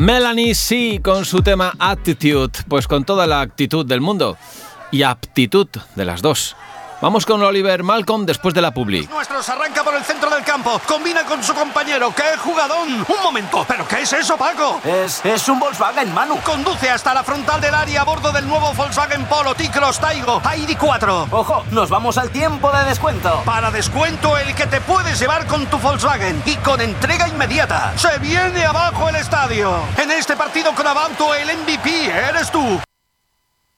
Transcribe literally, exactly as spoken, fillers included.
Melanie C con su tema Attitude, pues con toda la actitud del mundo y aptitud de las dos. Vamos con Oliver Malcolm después de la publi. Nuestros arranca por el centro del campo, combina con su compañero. ¡Qué jugadón! Un momento, ¿pero qué es eso, Paco? Es, es un Volkswagen, Manu. Conduce hasta la frontal del área a bordo del nuevo Volkswagen Polo T-Cross Taigo I D cuatro. Ojo, nos vamos al tiempo de descuento. Para descuento el que te puedes llevar con tu Volkswagen y con entrega inmediata. Se viene abajo el estadio. En este partido con Avanto el M V P eres tú.